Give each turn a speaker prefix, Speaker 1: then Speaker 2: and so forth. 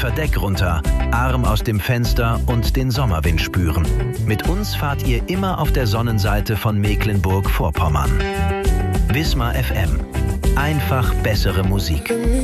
Speaker 1: Verdeck runter, Arm aus dem Fenster und den Sommerwind spüren. Mit uns fahrt ihr immer auf der Sonnenseite von Mecklenburg-Vorpommern. Wismar FM. Einfach bessere Musik.